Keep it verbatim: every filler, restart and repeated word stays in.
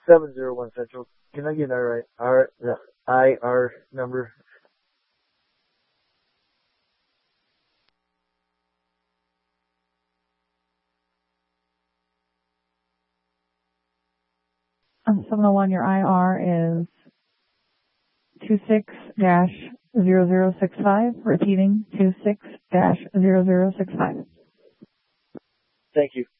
seven zero one Central. Can I get our R the I R number? Um, seven oh one, your I R is two six dash zero zero six five. Repeating, two six dash zero zero six five. Thank you.